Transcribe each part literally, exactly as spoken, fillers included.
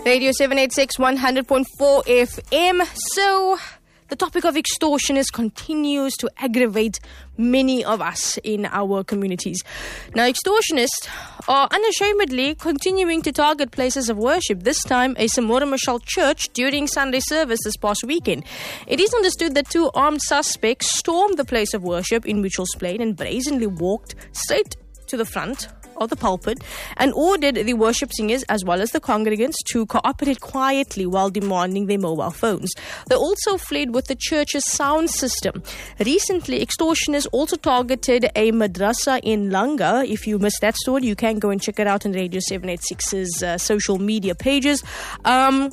Radio seven eighty-six, one hundred point four F M. So, the topic of extortionist continues to aggravate many of us in our communities. Now, extortionists are unashamedly continuing to target places of worship, this time a Samora Machel church during Sunday service this past weekend. It is understood that two armed suspects stormed the place of worship in Mitchell's Plain and brazenly walked straight to the front of the pulpit and ordered the worship singers as well as the congregants to cooperate quietly while demanding their mobile phones. They also fled with the church's sound system. Recently, extortionists also targeted a madrasa in Langa. If you missed that story, you can go and check it out on Radio seven eighty-six's uh, social media pages. Um...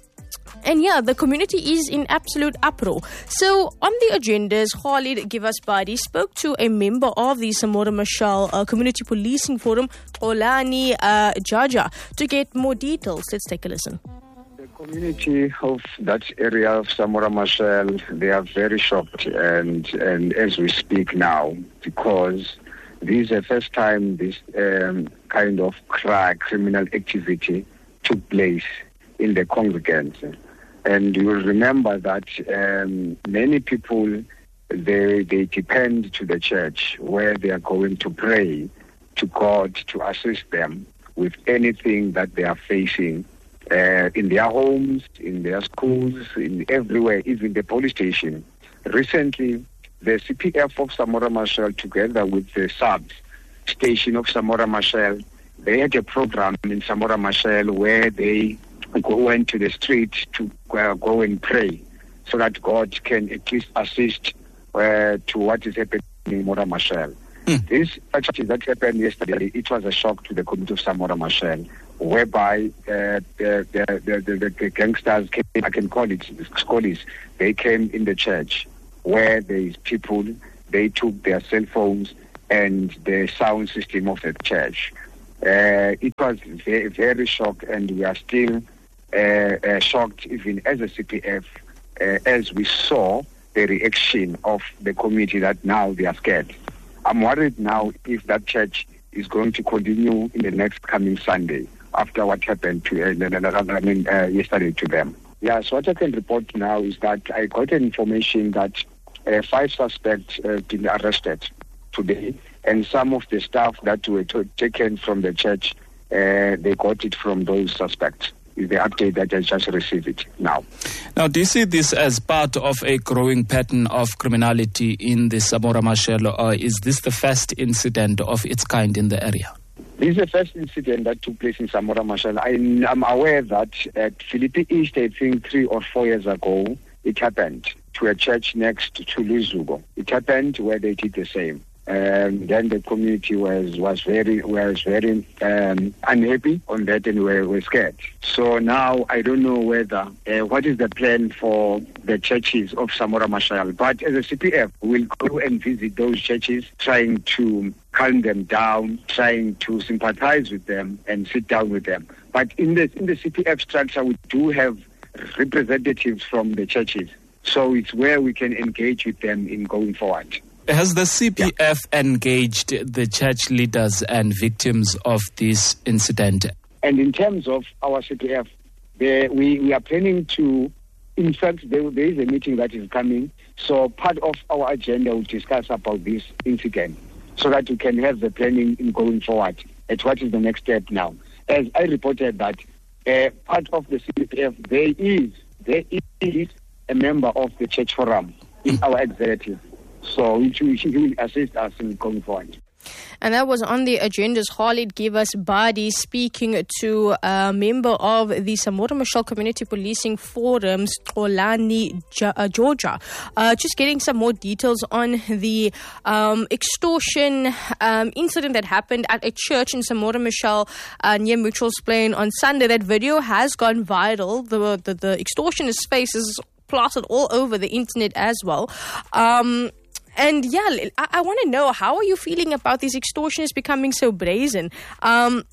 And yeah, the community is in absolute uproar. So on the agendas, Khalid Givasbadi spoke to a member of the Samora Machel uh, Community Policing Forum, Xolani uh, Jaja, to get more details. Let's take a listen. The community of that area of Samora Machel, they are very shocked and, and as we speak now, because this is the first time this um, kind of cry, criminal activity took place in the congregants. And you will remember that um, many people, they they depend to the church where they are going to pray to God to assist them with anything that they are facing uh, in their homes, in their schools, in everywhere, even the police station. Recently, the C P F of Samora Machel, together with the sub-station of Samora Machel, they had a program in Samora Machel where they went to the street to uh, go and pray so that God can at least assist uh, to what is happening in Samora Machel. Mm. This actually that happened yesterday, it was a shock to the community of Samora Machel, whereby uh, the, the, the, the, the gangsters came, I can call it, the scholars, they came in the church where there is people, they took their cell phones and the sound system of the church. Uh, it was very, very shocked, and we are still Uh, uh, shocked even as a C P F uh, as we saw the reaction of the community that now they are scared. I'm worried now if that church is going to continue in the next coming Sunday after what happened to uh, I mean, uh, yesterday to them. Yeah, so what I can report now is that I got information that uh, five suspects have uh, been arrested today, and some of the staff that were t- taken from the church, uh, they got it from those suspects. Is the update that I just received it now. Now, do you see this as part of a growing pattern of criminality in the Samora Machel, or is this the first incident of its kind in the area? This is the first incident that took place in Samora Machel. I'm aware that at Philippi East, I think three or four years ago, it happened to a church next to Luzugo. It happened where they did the same. Um, then the community was was very was very um, unhappy on that, and were, were scared. So now I don't know whether uh, what is the plan for the churches of Samora Machel. But as a C P F, we'll go and visit those churches, trying to calm them down, trying to sympathize with them and sit down with them. But in the in the C P F structure, we do have representatives from the churches, so it's where we can engage with them in going forward. Has the C P F yeah. engaged the church leaders and victims of this incident? And in terms of our C P F, they, we, we are planning to, in fact, there, there is a meeting that is coming. So part of our agenda will discuss about this incident so that we can have the planning in going forward at what is the next step now. As I reported that uh, part of the C P F, there is, there is a member of the church forum in our executive. So he will assist us in going forward. And that was on the agendas. Khalid Givasbadi speaking to a member of the Samora Machel Community Policing Forum's Xolani Jaja. Uh, just getting some more details on the um, extortion um, incident that happened at a church in Samora Machel uh, near Mitchell's Plain on Sunday. That video has gone viral. The, the, the extortionist face is plastered all over the internet as well. Um, And yeah, I, I want to know, how are you feeling about these extortionists becoming so brazen? Um,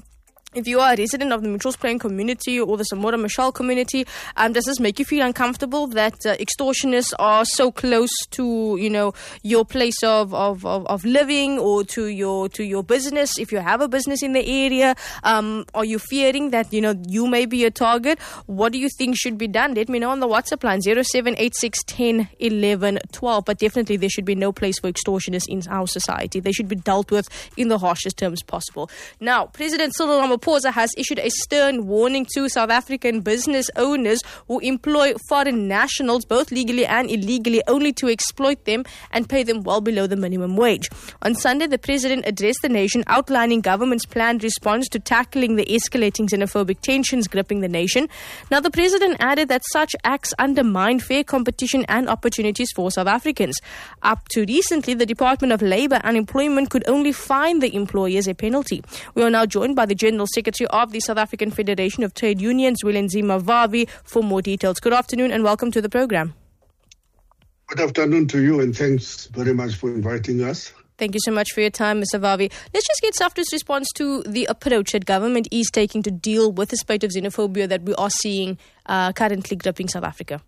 If you are a resident of the Mitchells Plain community or the Samora Machel community, um, does this make you feel uncomfortable that uh, extortionists are so close to, you know, your place of, of, of, of living or to your to your business? If you have a business in the area, um, are you fearing that, you know, you may be a target? What do you think should be done? Let me know on the WhatsApp line zero seven eight six one zero one one one two. But definitely there should be no place for extortionists in our society. They should be dealt with in the harshest terms possible. Now, President Cyril Ramaphosa has issued a stern warning to South African business owners who employ foreign nationals, both legally and illegally, only to exploit them and pay them well below the minimum wage. On Sunday, the president addressed the nation, outlining government's planned response to tackling the escalating xenophobic tensions gripping the nation. Now, the president added that such acts undermine fair competition and opportunities for South Africans. Up to recently, the Department of Labour and Employment could only fine the employers a penalty. We are now joined by the General Secretary of the South African Federation of Trade Unions, Zwelithini Vavi, for more details. Good afternoon and welcome to the program. Good afternoon to you and thanks very much for inviting us. Thank you so much for your time, Mister Vavi. Let's just get SAFTU's response to the approach that government is taking to deal with the spate of xenophobia that we are seeing uh, currently gripping South Africa.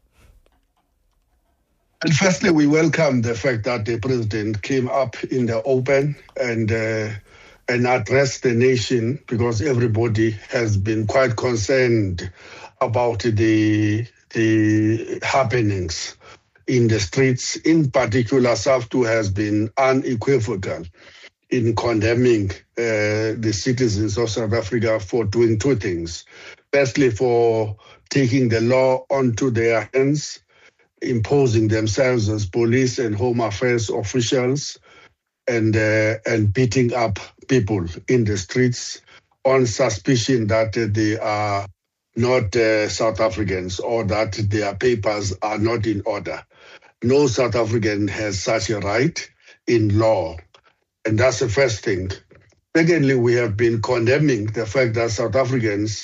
And firstly, we welcome the fact that the president came up in the open and uh, and addressed the nation, because everybody has been quite concerned about the the happenings in the streets. In particular, SAFTU has been unequivocal in condemning uh, the citizens of South Africa for doing two things. Firstly, for taking the law onto their hands, imposing themselves as police and home affairs officials, and uh, and beating up people in the streets on suspicion that uh, they are not uh, South Africans or that their papers are not in order. No South African has such a right in law. And that's the first thing. Secondly, we have been condemning the fact that South Africans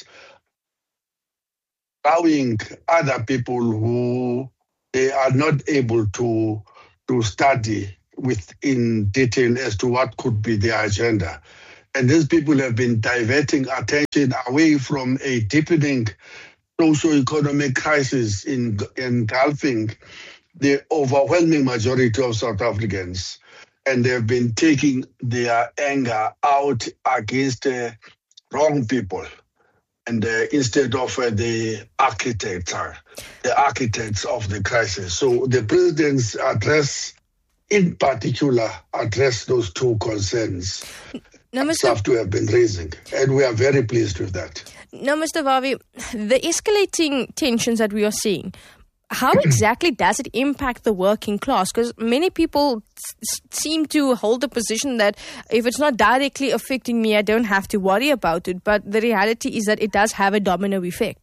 allowing other people who they are not able to, to study with in detail as to what could be their agenda. And these people have been diverting attention away from a deepening socio-economic crisis in engulfing the overwhelming majority of South Africans. And they've been taking their anger out against uh, wrong people. And uh, instead of uh, the architects, uh, the architects of the crisis. So the president's address in particular address those two concerns now, Mister SAFTU have been raising, and we are very pleased with that. Now, Mister Vavi, the escalating tensions that we are seeing, how exactly does it impact the working class? Because many people s- seem to hold the position that if it's not directly affecting me, I don't have to worry about it. But the reality is that it does have a domino effect.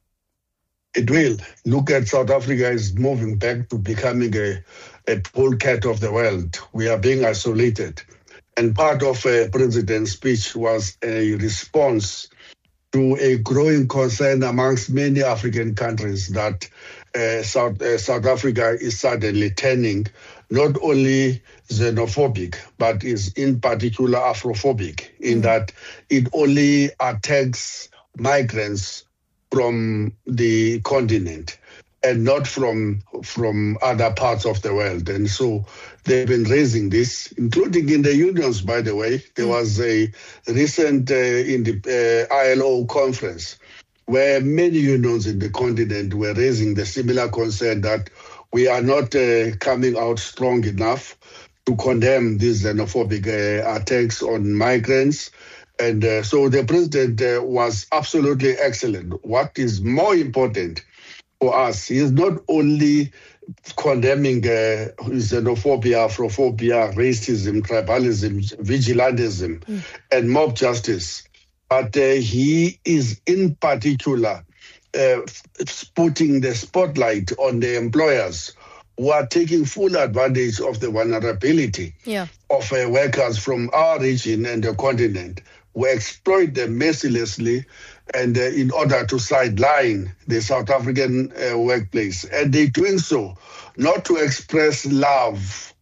It will. Look at South Africa is moving back to becoming a, a polecat of the world. We are being isolated. And part of a president's speech was a response to a growing concern amongst many African countries that uh, South, uh, South Africa is suddenly turning not only xenophobic, but is in particular Afrophobic, in mm. that it only attacks migrants from the continent and not from from other parts of the world. And so they've been raising this, including in the unions, by the way. There was a recent uh, in the uh, I L O conference where many unions in the continent were raising the similar concern that we are not uh, coming out strong enough to condemn these xenophobic uh, attacks on migrants. And uh, so the president uh, was absolutely excellent. What is more important for us, he is not only condemning uh, xenophobia, Afrophobia, racism, tribalism, vigilantism, mm. and mob justice, but uh, he is in particular uh, putting the spotlight on the employers who are taking full advantage of the vulnerability yeah. of uh, workers from our region and the continent. We exploit them mercilessly and uh, in order to sideline the South African uh, workplace. And they're doing so not to express love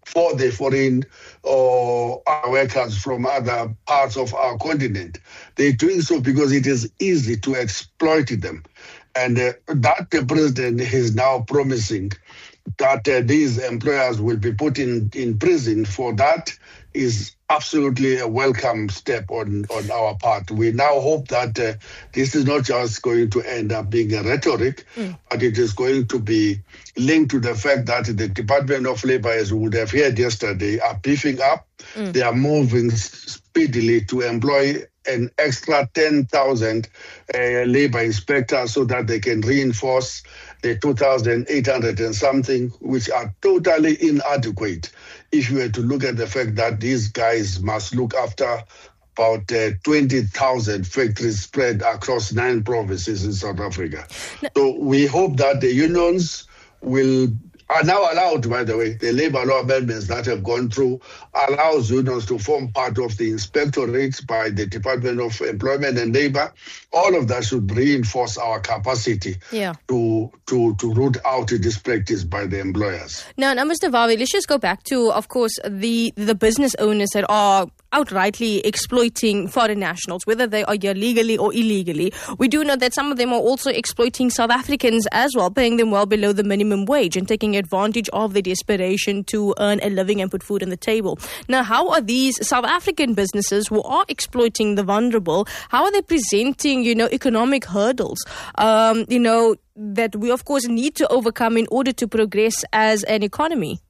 for the foreign or our workers from other parts of our continent. They're doing so because it is easy to exploit them. And uh, that the president is now promising that uh, these employers will be put in, in prison for that is absolutely a welcome step on, on our part. We now hope that uh, this is not just going to end up being a rhetoric, mm. but it is going to be linked to the fact that the Department of Labor, as we would have heard yesterday, are beefing up. Mm. They are moving speedily to employ an extra ten thousand uh, labor inspectors so that they can reinforce the two thousand eight hundred and something, which are totally inadequate. If you were to look at the fact that these guys must look after about uh, twenty thousand factories spread across nine provinces in South Africa. No. So we hope that the unions will are now allowed, by the way, the labor law amendments that have gone through allows unions to form part of the inspectorates by the Department of Employment and Labor. All of that should reinforce our capacity yeah. to, to, to root out this practice by the employers. Now, now, Mister Vavi, let's just go back to, of course, the, the business owners that are outrightly exploiting foreign nationals, whether they are here legally or illegally. We do know that some of them are also exploiting South Africans as well, paying them well below the minimum wage and taking advantage of their desperation to earn a living and put food on the table. Now, how are these South African businesses who are exploiting the vulnerable, how are they presenting, you know, economic hurdles, um, you know, that we, of course, need to overcome in order to progress as an economy?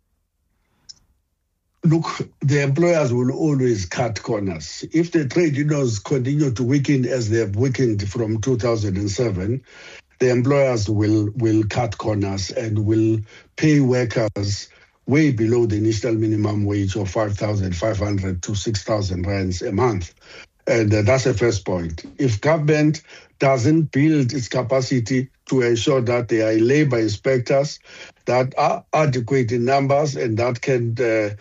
Look, the employers will always cut corners. If the trade unions continue to weaken as they have weakened from two thousand seven, the employers will, will cut corners and will pay workers way below the national minimum wage of five thousand five hundred to six thousand rands a month. And uh, that's the first point. If government doesn't build its capacity to ensure that there are labor inspectors that are adequate in numbers and that can uh,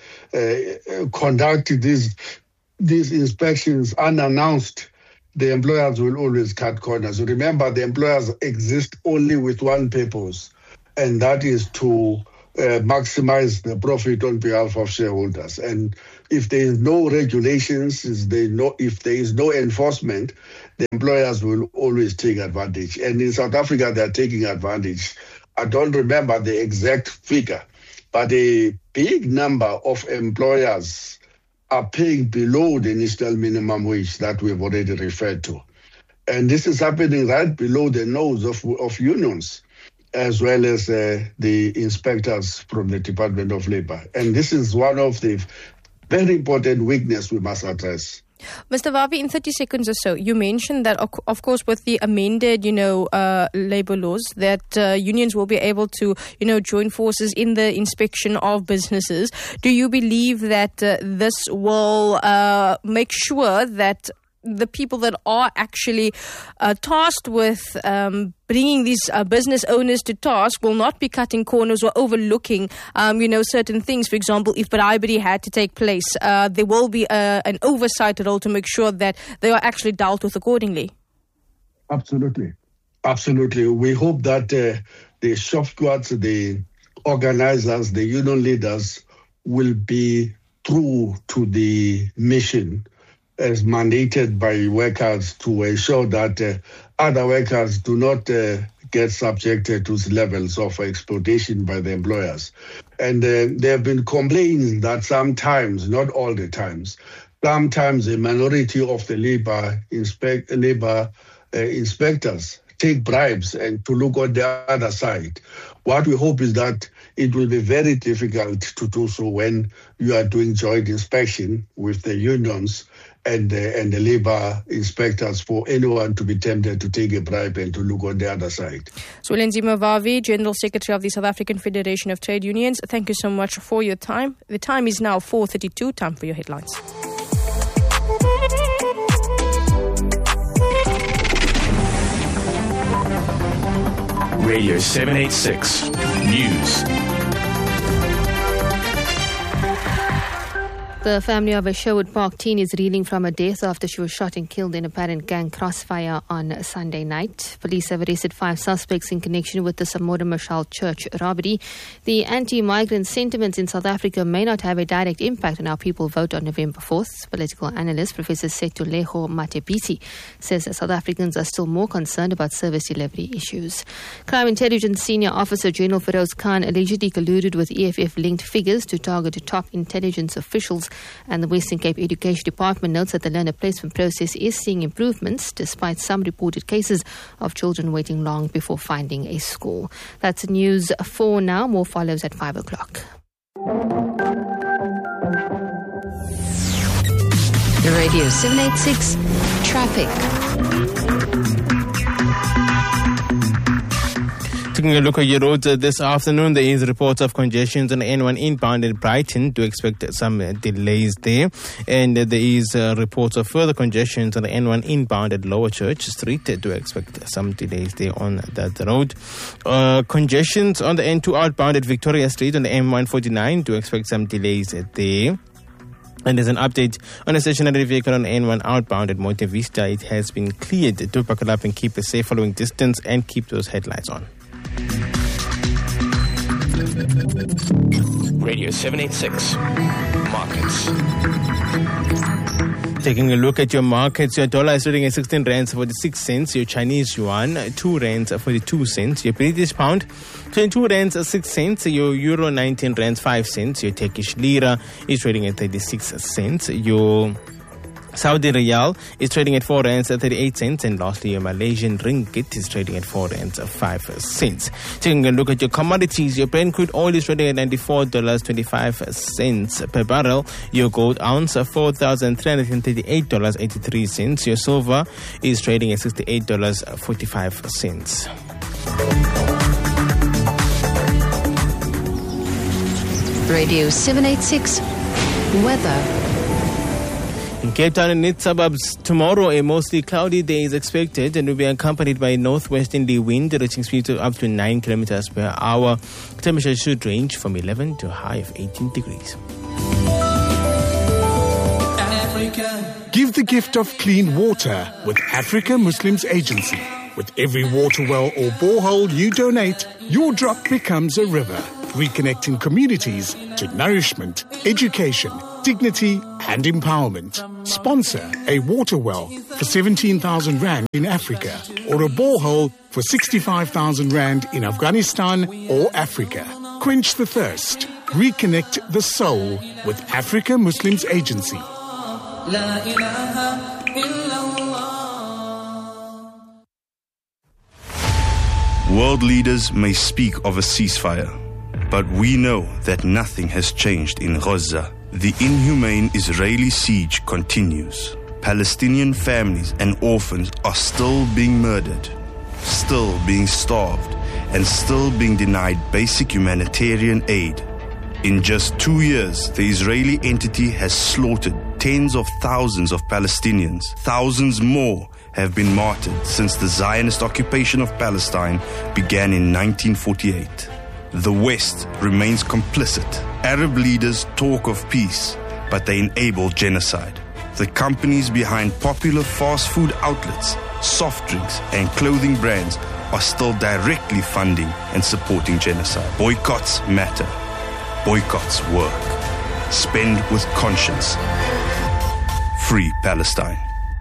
uh, conduct these, these inspections unannounced, the employers will always cut corners. Remember, the employers exist only with one purpose, and that is to Uh, maximize the profit on behalf of shareholders. And if there is no regulations, if there, no, if there is no enforcement, the employers will always take advantage. And in South Africa, they're taking advantage. I don't remember the exact figure, but a big number of employers are paying below the national minimum wage that we've already referred to. And this is happening right below the nose of, of unions, as well as uh, the inspectors from the Department of Labor. And this is one of the very important weaknesses we must address. Mister Vavi, in thirty seconds or so, you mentioned that, of course, with the amended, you know, uh, labor laws, that uh, unions will be able to, you know, join forces in the inspection of businesses. Do you believe that uh, this will uh, make sure that the people that are actually uh, tasked with um, bringing these uh, business owners to task will not be cutting corners or overlooking, um, you know, certain things? For example, if bribery had to take place, uh, there will be a, an oversight role to make sure that they are actually dealt with accordingly. Absolutely. Absolutely. We hope that uh, the shop squads, the organizers, the union leaders will be true to the mission as mandated by workers to ensure that uh, other workers do not uh, get subjected to levels of exploitation by the employers. And uh, there have been complaints that sometimes, not all the times, sometimes a minority of the labor, inspect, labor uh, inspectors take bribes and to look on the other side. What we hope is that it will be very difficult to do so when you are doing joint inspection with the unions and, uh, and the labor inspectors, for anyone to be tempted to take a bribe and to look on the other side. Zwelithini Vavi, General Secretary of the South African Federation of Trade Unions, thank you so much for your time. The time is now four thirty-two, time for your headlines. Radio seven eighty-six News. The family of a Sherwood Park teen is reeling from a death after she was shot and killed in apparent gang crossfire on Sunday night. Police have arrested five suspects in connection with the Samora Machel Church robbery. The anti-migrant sentiments in South Africa may not have a direct impact on how people vote on November fourth. Political analyst Professor Sethuleho Matebisi says that South Africans are still more concerned about service delivery issues. Crime Intelligence Senior Officer General Feroz Khan allegedly colluded with E F F-linked figures to target top intelligence officials. And the Western Cape Education Department notes that the learner placement process is seeing improvements despite some reported cases of children waiting long before finding a school. That's news for now. More follows at five o'clock. Radio seven eighty-six Traffic. Taking a look at your roads uh, this afternoon, there is reports of congestions on the N one inbound at Brighton. Do expect some uh, delays there. And uh, there is uh, reports of further congestions on the N one inbound at Lower Church Street. Do expect some delays there on that road. Uh, congestions on the N two outbound at Victoria Street on the M one forty-nine. Do expect some delays there. And there's an update on a stationary vehicle on N one outbound at Monte Vista. It has been cleared. Do buckle up and keep a safe following distance and keep those headlights on. Radio seven eighty-six Markets. Taking a look at your markets, your dollar is trading at sixteen rands forty-six cents, your Chinese yuan two rands forty-two cents, your British pound twenty-two rands six cents, your euro nineteen rands five cents, your Turkish lira is trading at thirty-six cents, your Saudi Riyal is trading at four rands thirty-eight cents, and lastly your Malaysian ringgit is trading at four rands five cents. Taking a look at your commodities, your Brent crude oil is trading at ninety-four dollars and twenty-five cents per barrel, your gold ounce four thousand three hundred thirty-eight dollars and eighty-three cents, your silver is trading at sixty-eight dollars and forty-five cents. Radio seven eighty-six Weather. In Cape Town and its suburbs, tomorrow a mostly cloudy day is expected and will be accompanied by a northwesterly wind reaching speeds of up to nine kilometers per hour. Temperature should range from eleven to a high of eighteen degrees. Africa. Give the gift of clean water with Africa Muslims Agency. With every water well or borehole you donate, your drop becomes a river, reconnecting communities to nourishment, education, dignity and empowerment. Sponsor a water well for seventeen thousand rand in Africa or a borehole for sixty-five thousand rand in Afghanistan or Africa. Quench the thirst. Reconnect the soul with Africa Muslims Agency. La ilaha illallah. World leaders may speak of a ceasefire, but we know that nothing has changed in Gaza. The inhumane Israeli siege continues. Palestinian families and orphans are still being murdered, still being starved, and still being denied basic humanitarian aid. In just two years, the Israeli entity has slaughtered tens of thousands of Palestinians. Thousands more have been martyred since the Zionist occupation of Palestine began in nineteen forty-eight. The West remains complicit. Arab leaders talk of peace, but they enable genocide. The companies behind popular fast food outlets, soft drinks, and clothing brands are still directly funding and supporting genocide. Boycotts matter. Boycotts work. Spend with conscience. Free Palestine.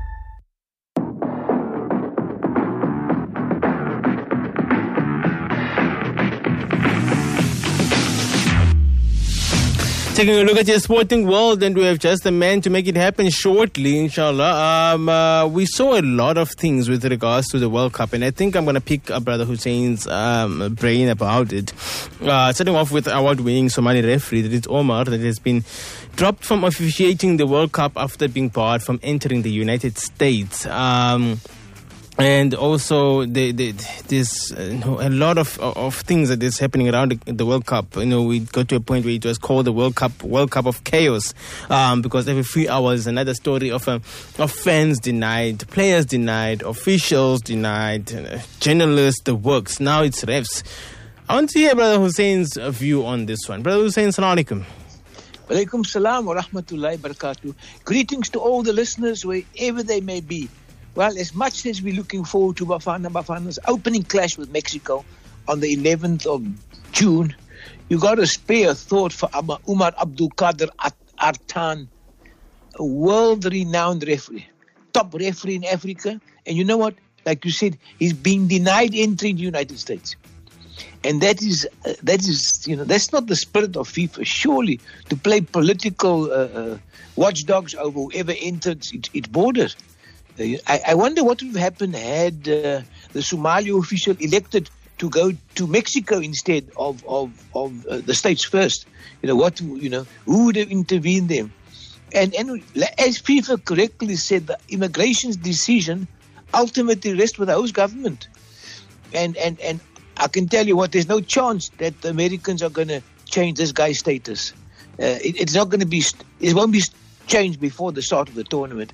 Taking a look at your sporting world, and we have just the man to make it happen shortly, inshallah. Um, uh, we saw a lot of things with regards to the World Cup, and I think I'm going to pick uh, Brother Hussein's um, brain about it. Uh, starting off with award-winning Somali referee, that is Omar, that has been dropped from officiating the World Cup after being barred from entering the United States. Um... And also, the, the, there's uh, you know, a lot of of things that is happening around the, the World Cup. You know, we got to a point where it was called the World Cup World Cup of Chaos, um, because every few hours another story of uh, of fans denied, players denied, officials denied, uh, journalists, the works. Now it's refs. I want to hear Brother Hussein's view on this one. Brother Hussein, Assalamu alaikum. Walaikum salam wa rahmatullahi wa barakatuh. Greetings to all the listeners wherever they may be. Well, as much as we're looking forward to Bafana Bafana's opening clash with Mexico on the eleventh of June, you got to spare a thought for Umar Abdul Qadir Artan, a world-renowned referee, top referee in Africa. And you know what? Like you said, he's being denied entry in the United States. And that is, uh, that is, you know, that's not the spirit of FIFA. Surely to play political uh, uh, watchdogs over whoever entered its, its borders. Uh, I, I wonder what would have happened had uh, the Somali official elected to go to Mexico instead of of, of uh, the States first. You know what? You know who would have intervened there? And and as FIFA correctly said, the immigration's decision ultimately rests with the host government. And and and. I can tell you what, there's no chance that the Americans are going to change this guy's status. Uh, it, it's not going to be, it won't be changed before the start of the tournament.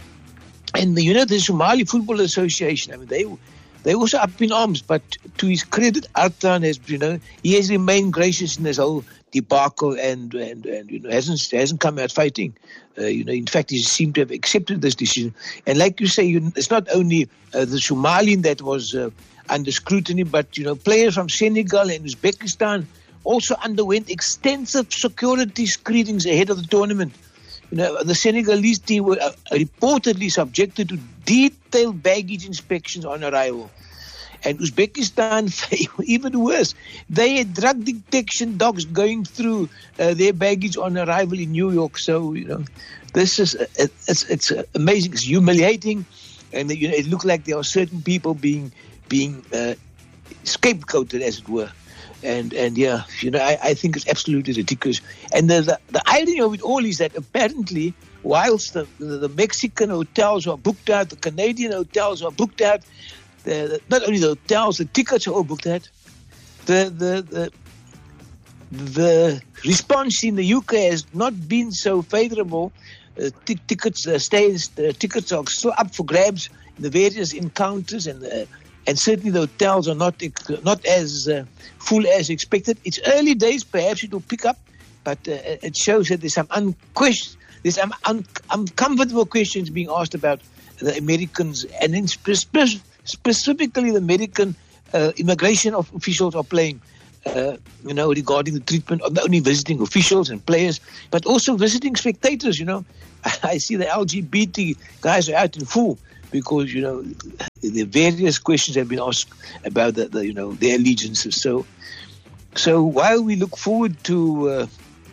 And the, you know, the Somali Football Association, I mean, they they also up in arms, but to his credit, Artan has, you know, he has remained gracious in this whole debacle and, and, and you know, hasn't hasn't come out fighting. Uh, you know, in fact, he seemed to have accepted this decision. And like you say, you, it's not only uh, the Somalian that was uh, under scrutiny, but, you know, players from Senegal and Uzbekistan also underwent extensive security screenings ahead of the tournament. You know, the Senegalese team were uh, reportedly subjected to detailed baggage inspections on arrival. And Uzbekistan, even worse, they had drug detection dogs going through uh, their baggage on arrival in New York. So, you know, this is, uh, it's, it's amazing, it's humiliating. And, you know, it looked like there are certain people being being uh, scapegoated, as it were. And, and yeah, you know, I, I think it's absolutely ridiculous. And the, the, the irony of it all is that apparently, whilst the, the, the Mexican hotels are booked out, the Canadian hotels are booked out, the, the, not only the hotels, the tickets are all booked out, the, the, the, the response in the U K has not been so favorable. Uh, t- tickets, uh, stays, the tickets are still up for grabs in the various encounters, and uh, and certainly the hotels are not not as uh, full as expected. It's early days, perhaps it will pick up, but uh, it shows that there's some unquestion, there's some un- uncomfortable questions being asked about the Americans, and in spe- specifically the American uh, immigration of officials are playing. Uh, you know, regarding the treatment of not only visiting officials and players, but also visiting spectators. You know, I see the L G B T guys are out in full because, you know, the various questions have been asked about the, the you know, their allegiances. So, so while we look forward to uh,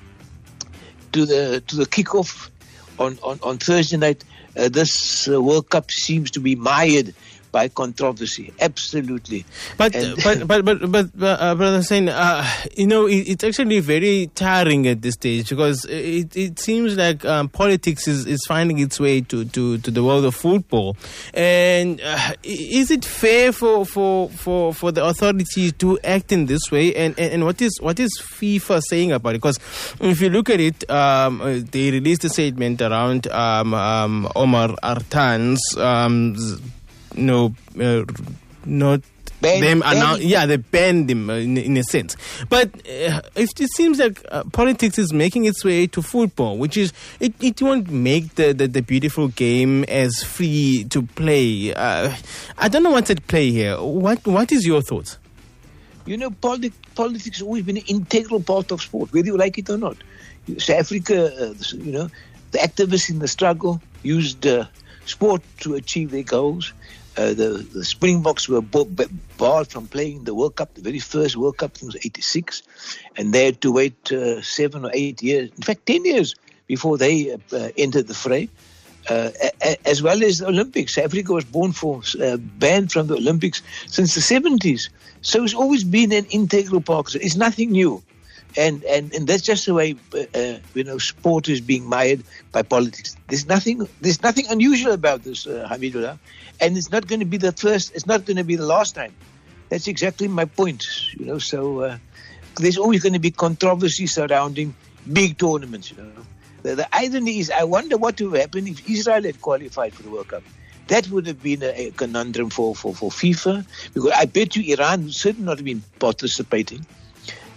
to the to the kickoff on on, on Thursday night, uh, this uh, World Cup seems to be mired by controversy, absolutely. But but, but but but uh, Brother Hussein, uh, you know, it, it's actually very tiring at this stage because it it seems like um, politics is, is finding its way to, to, to the world of football. And uh, is it fair for, for, for, for the authorities to act in this way? And, and and what is what is FIFA saying about it? Because if you look at it, um, they released a statement around um, um, Omar Artan's. Um, No, uh, not ban, them. Ban Annou- yeah, they banned him uh, in, in a sense. But uh, it, it seems like uh, politics is making its way to football, which is it, it won't make the, the, the beautiful game as free to play. Uh, I don't know what's at play here. What what is your thoughts? You know, politi- politics has always been an integral part of sport, whether you like it or not. South Africa, uh, you know, the activists in the struggle used uh, sport to achieve their goals. Uh, the, the Springboks were bo- barred from playing the World Cup, the very first World Cup, I think it was eighty-six, and they had to wait uh, seven or eight years, in fact ten years, before they uh, entered the fray, uh, a- as well as the Olympics. South Africa was born for, uh, banned from the Olympics since the seventies, so it's always been an integral part. It's nothing new. And, and and that's just the way uh, you know sport is being mired by politics. There's nothing there's nothing unusual about this, uh, Hamidullah, and it's not going to be the first. It's not going to be the last time. That's exactly my point. You know, so uh, there's always going to be controversy surrounding big tournaments. You know, the, the irony is, I wonder what would happen if Israel had qualified for the World Cup. That would have been a, a conundrum for, for, for FIFA, because I bet you Iran would certainly not have been participating.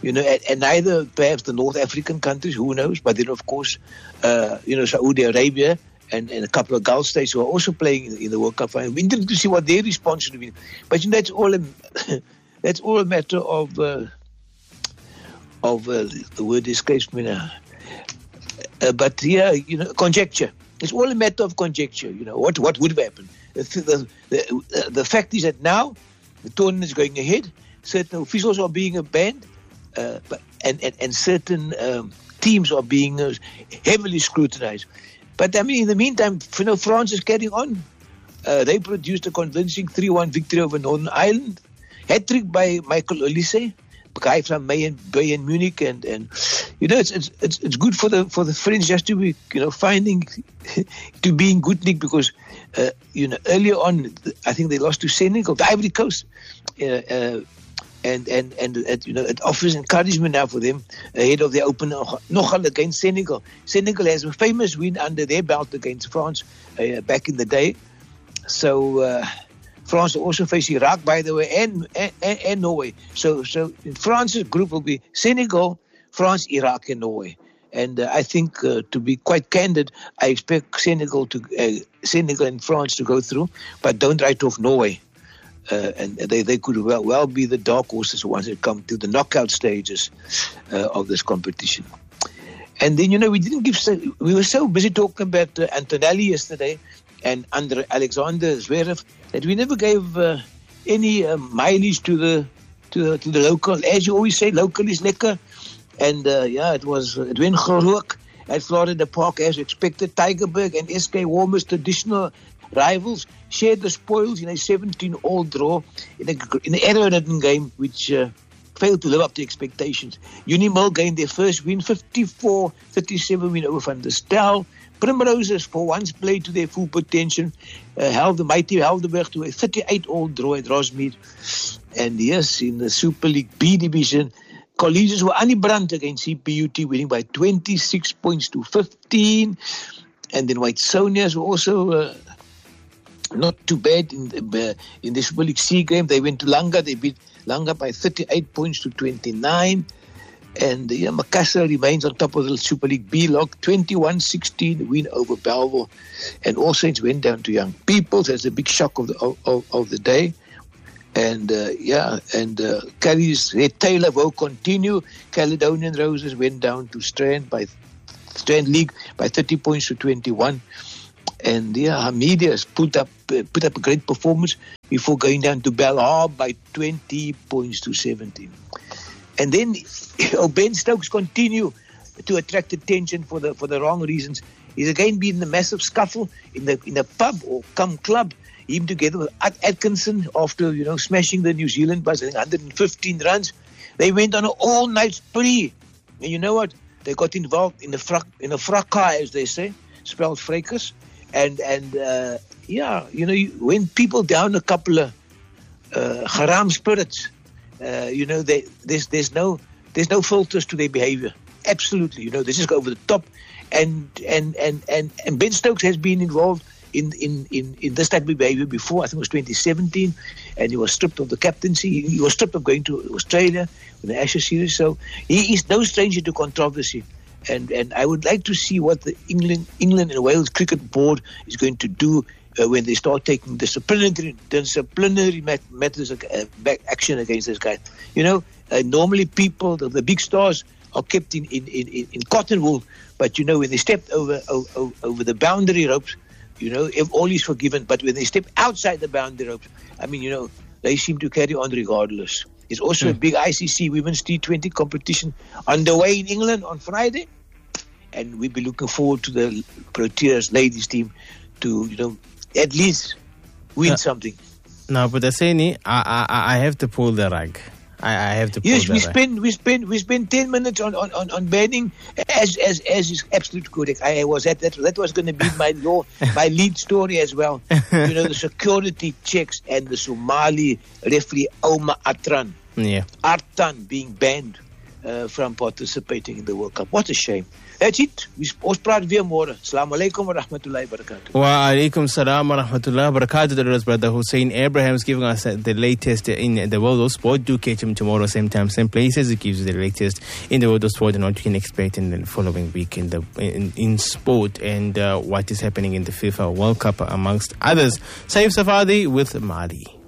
You know, and, and neither perhaps the North African countries, who knows, but then of course, uh, you know, Saudi Arabia and, and a couple of Gulf states who are also playing in, in the World Cup final. We need to see what their response should be. But you know, that's all a, that's all a matter of, uh, of uh, the word escapes me now. Uh, but yeah, you know, conjecture. It's all a matter of conjecture. You know, what, what would have happened? The, the, the, the fact is that now the tournament is going ahead. Certain officials are being banned. Uh, but, and, and, and certain um, teams are being uh, heavily scrutinized. But I mean, in the meantime, you know, France is carrying on. Uh, they produced a convincing three one victory over Northern Ireland. Hat-trick by Michael Olise, a guy from Bayern, Bayern Munich. And, and you know, it's, it's it's it's good for the for the French just to be, you know, finding, to be in good nick because, uh, you know, earlier on, I think they lost to Senegal, the Ivory Coast. Uh, uh, And and and it, you know, it offers encouragement now for them ahead of their opener nogal against Senegal. Senegal has a famous win under their belt against France uh, back in the day. So uh, France will also face Iraq, by the way, and and, and Norway. So so in France's group will be Senegal, France, Iraq, and Norway. And uh, I think, uh, to be quite candid, I expect Senegal to uh, Senegal and France to go through, but don't write off Norway. Uh, and they, they could well, well be the dark horses once they come to the knockout stages uh, of this competition. And then, you know, we didn't give, so, we were so busy talking about uh, Antonelli yesterday and under Alexander Zverev that we never gave uh, any uh, mileage to the, to the to the local. As you always say, local is lekker. And uh, yeah, it was uh, Edwin Gerook at Florida Park as expected. Tigerberg and S K Warmer's traditional rivals shared the spoils in a seventeen-all draw in a in an error-ridden game which uh, failed to live up to expectations. Unimil gained their first win, fifty-four thirty-seven win over Van der Stel. Primroses, for once, played to their full potential, uh, held the mighty Helderberg to a thirty-eight-all draw at Rosmead. And yes, in the Super League B division, colleges were Annie-Brandt against C P U T, winning by twenty-six points to fifteen. And then White Sonias were also uh, not too bad in the, uh, in the Super League C game. They went to Langa. They beat Langa by thirty-eight points to twenty-nine. And uh, yeah, Makassar remains on top of the Super League B log. twenty-one sixteen win over Belleville. And All Saints went down to Young Peoples. That's a big shock of the of, of the day. And uh, yeah, and uh, Curry's Red Taylor will continue. Caledonian Roses went down to Strand by Strand League by thirty points to twenty-one. And yeah, Hamidia has put up uh, put up a great performance before going down to Belhar by twenty points to seventeen. And then oh, Ben Stokes continue to attract attention for the for the wrong reasons. He's again been in a massive scuffle in the in a pub or come club. Him together with Atkinson after, you know, smashing the New Zealand bus, I think one hundred fifteen runs. They went on an all-night spree. And you know what? They got involved in a frac, in a fracas, as they say, spelled fracas. And, and uh, yeah, you know, you, when people down a couple of uh, haram spirits, uh, you know, they, there's there's no there's no filters to their behavior. Absolutely, you know, they just go over the top. And and and and, and Ben Stokes has been involved in, in, in, in this type of behavior before. I think it was twenty seventeen, and he was stripped of the captaincy. He, he was stripped of going to Australia in the Ashes series. So he is no stranger to controversy. And and I would like to see what the England England and Wales Cricket Board is going to do uh, when they start taking disciplinary disciplinary matters uh, back action against this guy. You know, uh, normally people, the, the big stars, are kept in, in, in, in cotton wool. But, you know, when they stepped over, over, over the boundary ropes, you know, if all is forgiven. But when they step outside the boundary ropes, I mean, you know, they seem to carry on regardless. There's also mm. a big I C C Women's T twenty competition underway in England on Friday. And we'll be looking forward to the Proteas ladies team to, you know, at least win uh, something. No, but Aseni, I, I I have to pull the rug. I, I have to pull yes, the we rug. spend we spend we spend ten minutes on, on, on, on banning as as as is absolutely correct. I was at that that was going to be my law my lead story as well. You know, the security checks and the Somali referee Omar Atran. Yeah. Artan being banned uh, from participating in the World Cup. What a shame. That's it. Ons praat weer môre. Assalamu alaikum wa rahmatullahi wa barakatuh. Wa alaikum salam wa rahmatullahi wa barakatuh. That was Brother Hussein Abrahams giving us uh, the latest in the world of sport. Do catch him tomorrow, same time, same places. He gives you the latest in the world of sport and what you can expect in the following week in the in, in sport and uh, what is happening in the FIFA World Cup, amongst others. Saif Safadi with Mali.